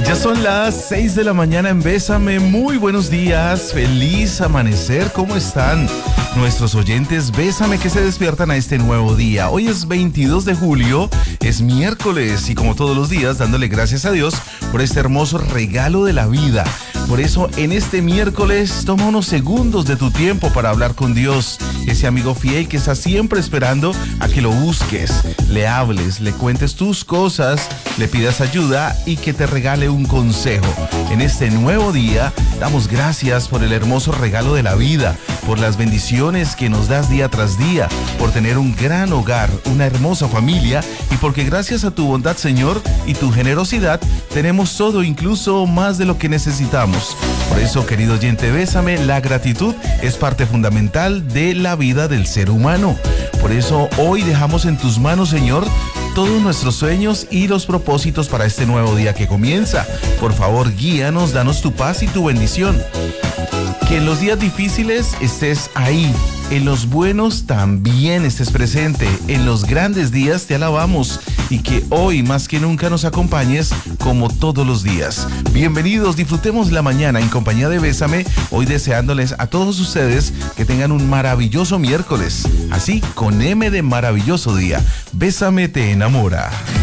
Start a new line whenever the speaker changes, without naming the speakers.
Ya son las 6 de la mañana en Bésame. Muy buenos días, feliz amanecer. ¿Cómo están nuestros oyentes? Bésame que se despiertan a este nuevo día. Hoy es 22 de julio, es miércoles y como todos los días dándole gracias a Dios por este hermoso regalo de la vida. Por eso en este miércoles toma unos segundos de tu tiempo para hablar con Dios, ese amigo fiel que está siempre esperando a que lo busques, le hables, le cuentes tus cosas, le pidas ayuda y que te regale un consejo. En este nuevo día damos gracias por el hermoso regalo de la vida, por las bendiciones que nos das día tras día, por tener un gran hogar, una hermosa familia y porque gracias a tu bondad, Señor, y tu generosidad tenemos todo, incluso más de lo que necesitamos. Por eso, querido oyente, Bésame, la gratitud es parte fundamental de la vida del ser humano. Por eso hoy dejamos en tus manos, Señor, todos nuestros sueños y los propósitos para este nuevo día que comienza. Por favor, guíanos, danos tu paz y tu bendición. Que en los días difíciles estés ahí, en los buenos también estés presente, en los grandes días te alabamos y que hoy más que nunca nos acompañes como todos los días. Bienvenidos, disfrutemos la mañana en compañía de Bésame, hoy deseándoles a todos ustedes que tengan un maravilloso miércoles, así con M de maravilloso día. Bésame te enamora.